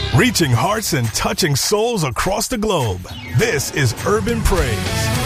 Reaching hearts and touching souls across the globe. This is Urban Praise.